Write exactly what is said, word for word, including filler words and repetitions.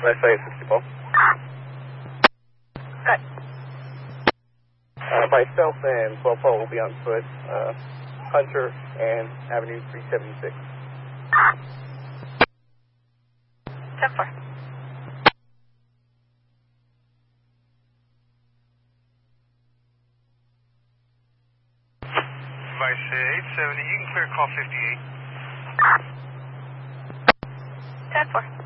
Let's say sixty-four. Good. Uh, myself and twelve four will be on foot. Uh, Hunter and Avenue three seventy-six. ten four. Device eight seventy, you can clear call fifty-eight. ten four.